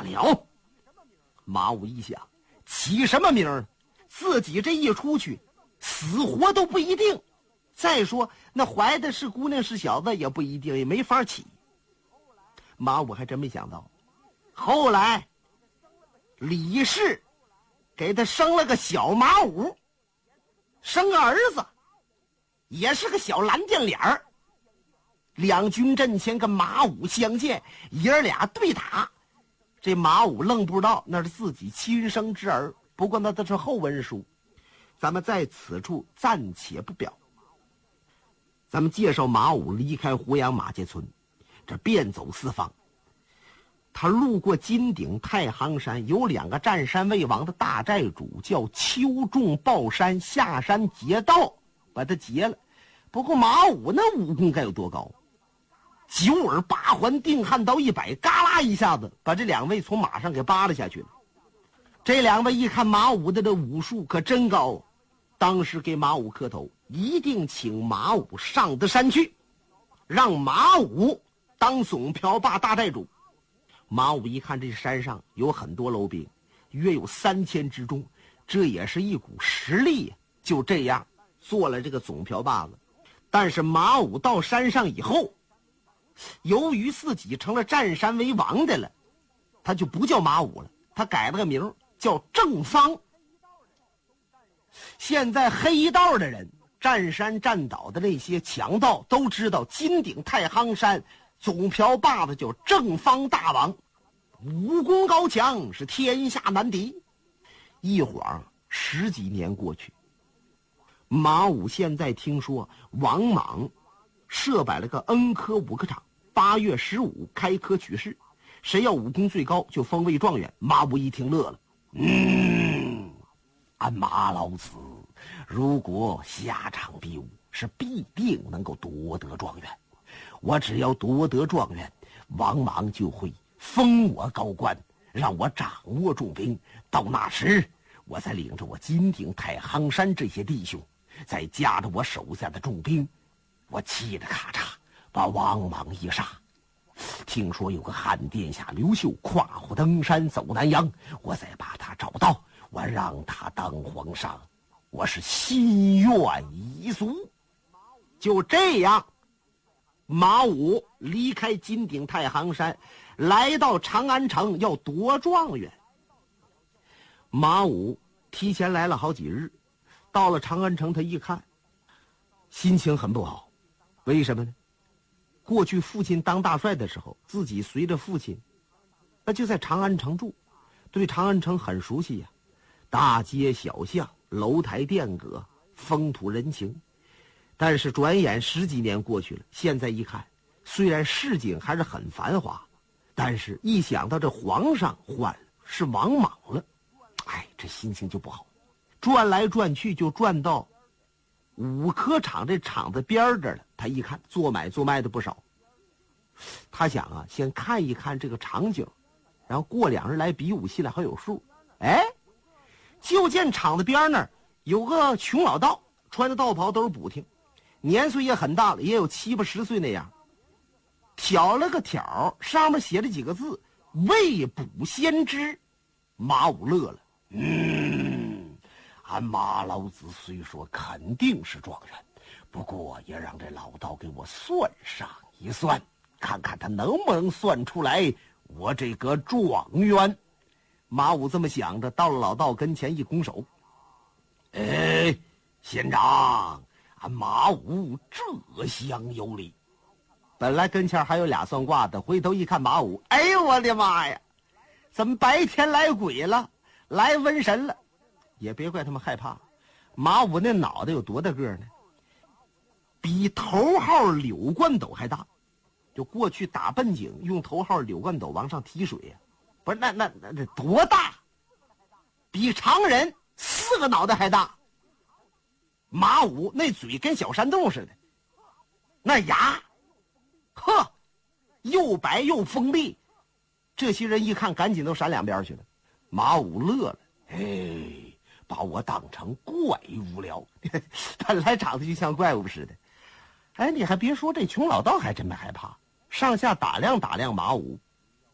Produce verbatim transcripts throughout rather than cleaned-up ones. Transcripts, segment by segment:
了。马武一想，起什么名儿？自己这一出去，死活都不一定。再说那怀的是姑娘是小子也不一定，也没法起。马武还真没想到，后来李氏给他生了个小马武，生个儿子，也是个小蓝靛脸儿。两军阵前跟马武相见，爷儿俩对打，这马武愣不知道那是自己亲生之儿，不过那都是后文书，咱们在此处暂且不表。咱们介绍马武离开胡杨马家村，这遍走四方。他路过金顶太行山，有两个占山为王的大寨主叫邱仲抱山，下山劫道，把他劫了。不过马武那武功该有多高？九耳八环定汉刀一摆，嘎啦一下子把这两位从马上给扒了下去了。这两位一看马武的这武术可真高，当时给马武磕头，一定请马武上得山去，让马武当总瓢坝大寨主。马武一看这山上有很多楼兵，约有三千之众，这也是一股实力，就这样做了这个总瓢坝子。但是马武到山上以后，由于自己成了占山为王的了，他就不叫马武了，他改了个名叫郑方。现在黑道的人，占山占岛的那些强盗都知道，金顶太行山总瓢坝子叫郑方大王，武功高强，是天下难敌。一晃十几年过去，马武现在听说王莽设摆了个恩科武科场，八月十五开科取士，谁要武功最高就封为状元。马武一听乐了，嗯，俺马老子如果下场比武，是必定能够夺得状元。我只要夺得状元，王莽就会封我高官，让我掌握重兵。到那时，我再领着我金顶太行山这些弟兄，再加着我手下的重兵，我嘁着咔嚓把王莽一杀。听说有个汉殿下刘秀跨虎登山走南阳，我再把他找到，我让他当皇上，我是心愿已足。就这样，马武离开金顶太行山，来到长安城要夺状元。马武提前来了好几日，到了长安城，他一看，心情很不好。为什么呢？过去父亲当大帅的时候，自己随着父亲，那就在长安城住，对长安城很熟悉呀、啊，大街小巷、楼台殿阁、风土人情。但是转眼十几年过去了，现在一看，虽然市井还是很繁华，但是一想到这皇上换是王莽了，哎，这心情就不好。转来转去就转到武科场这场子边这儿了。他一看做买做卖的不少，他想啊，先看一看这个场景，然后过两日来比武，心里还有数。哎，就见场子边那儿有个穷老道，穿着道袍，都是补丁，年岁也很大了，也有七八十岁那样，挑了个条，上面写了几个字：未卜先知。马武乐了，嗯，俺马老子虽说肯定是状元，不过也让这老道给我算上一算，看看他能不能算出来我这个状元。马武这么想着，到了老道跟前一拱手，哎，县长，俺马武这厢有礼。本来跟前还有俩算卦的，回头一看马武，哎呦我的妈呀，怎么白天来鬼了，来瘟神了？也别怪他们害怕，马武那脑袋有多大个呢？比头号柳冠斗还大。就过去打笨井用头号柳冠斗往上提水呀、啊，不是那那那那多大？比常人四个脑袋还大。马武那嘴跟小山洞似的，那牙，呵，又白又锋利。这些人一看，赶紧都闪两边去了。马武乐了，哎，把我当成怪物了。本来长得就像怪物似的。哎，你还别说，这穷老道还真没害怕，上下打量打量马武。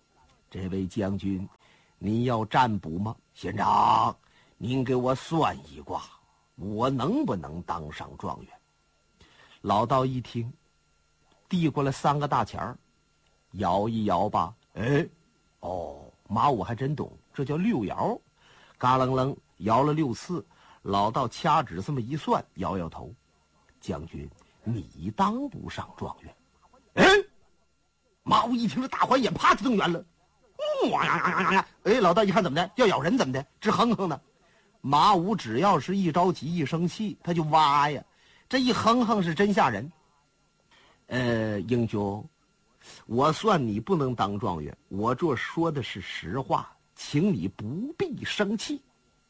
这位将军，你要占卜吗？县长，您给我算一卦，我能不能当上状元？老道一听，递过来三个大钱儿，摇一摇吧，哎，哦，马武还真懂，这叫六摇，嘎楞楞摇了六次。老道掐指这么一算，摇摇头，将军，你当不上状元。哎，马武一听这大环眼啪就瞪圆了，哇呀呀呀呀呀！哎，老道一看怎么的，要咬人怎么的，直哼哼的。马武只要是一着急一生气，他就哇呀，这一哼哼是真吓人。呃，英雄，我算你不能当状元，我这说的是实话，请你不必生气。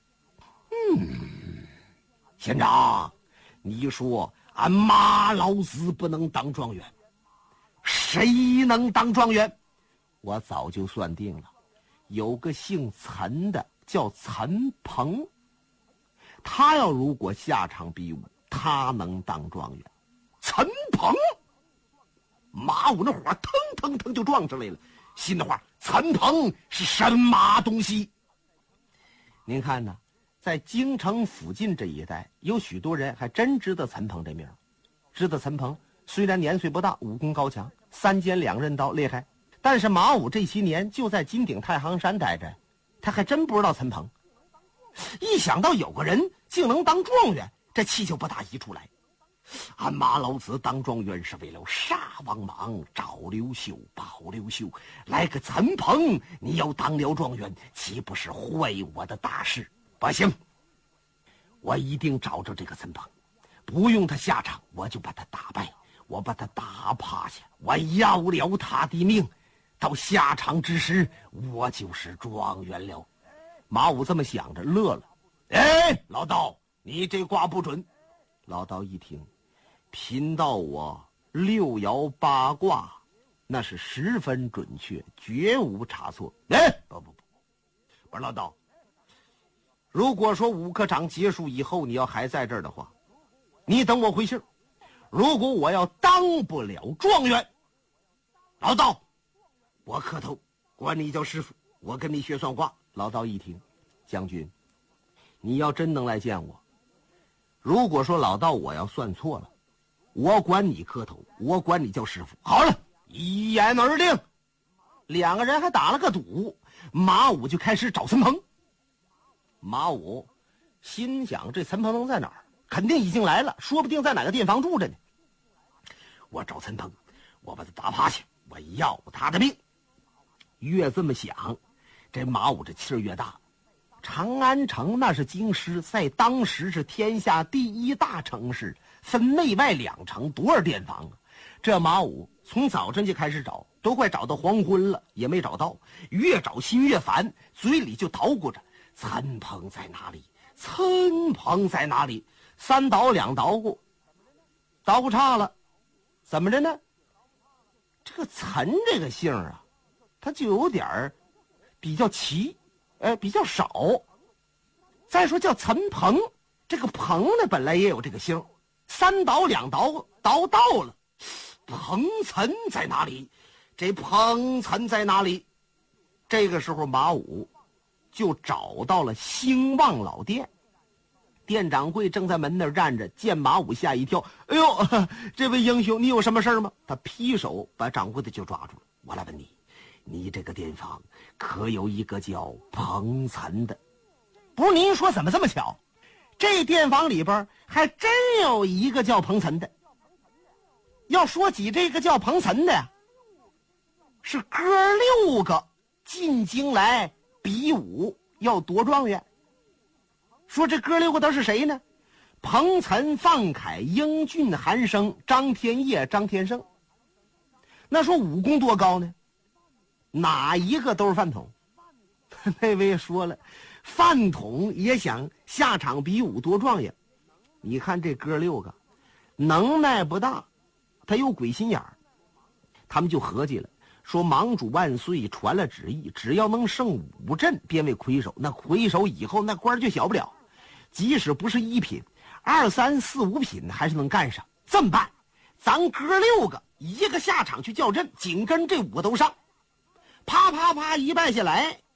嗯，县长，你说俺马老子不能当状元，谁能当状元？我早就算定了，有个姓陈的叫陈鹏，他要如果下场比武，他能当状元。陈鹏，马武那火腾腾腾就撞上来了，心的话，陈鹏是什么东西？您看呢，在京城附近这一带，有许多人还真知道陈鹏这名。知道陈鹏虽然年岁不大，武功高强，三尖两刃刀厉害，但是马武这些年就在金顶太行山待着，他还真不知道陈鹏。一想到有个人竟能当状元，这气就不大一处来。俺马老子当状元是为了杀王莽，找刘秀，保刘秀。来个陈鹏，你要当了状元，岂不是坏我的大事？不行，我一定找着这个陈鹏，不用他下场，我就把他打败，我把他打趴下，我要了他的命，到下场之时，我就是状元了。马武这么想着，乐了。哎，老道，你这卦不准。老道一听，贫道我六爻八卦，那是十分准确，绝无差错。哎，不不不，不是老道。如果说五课场结束以后，你要还在这儿的话，你等我回信。如果我要当不了状元，老道，我磕头，管你叫师傅，我跟你学算卦。老道一听，将军，你要真能来见我，如果说老道我要算错了，我管你磕头，我管你叫师傅。好了，一言而定。两个人还打了个赌，马武就开始找陈鹏。马武心想，这陈鹏能在哪儿？肯定已经来了，说不定在哪个店房住着呢。我找陈鹏，我把他打趴下，我要他的命。越这么想，这马武这气儿越大。长安城那是京师，在当时是天下第一大城市，分内外两城，多少店房啊！这马武从早晨就开始找，都快找到黄昏了，也没找到，越找心越烦，嘴里就捣鼓着：陈鹏在哪里？陈鹏在哪里？三捣两捣鼓，捣鼓差了，怎么着呢？这个陈这个姓啊，他就有点儿比较奇。呃，比较少。再说叫陈鹏，这个鹏呢本来也有这个姓，三倒两倒倒到了，鹏陈在哪里？这鹏陈在哪里？这个时候马武就找到了兴旺老店，店掌柜正在门那儿站着，见马武吓一跳，哎呦，这位英雄，你有什么事吗？他劈手把掌柜的就抓住了。我来问你，你这个店房可有一个叫彭岑的？不是，您说怎么这么巧？这店房里边还真有一个叫彭岑的。要说起这个叫彭岑的呀，是哥六个进京来比武要夺状元。说这哥六个都是谁呢？彭岑、范凯、英俊、韩生、张天业、张天胜。那说武功多高呢？哪一个都是饭桶。那位说了，饭桶也想下场比武夺状元。你看这哥六个能耐不大，他有鬼心眼儿。他们就合计了，说盟主万岁传了旨意，只要能胜五阵便为魁首，那魁首以后那官就小不了，即使不是一品，二三四五品还是能干上。这么办，咱哥六个一个下场去叫阵，紧跟这五个都上。 啪啪啪一拜下来，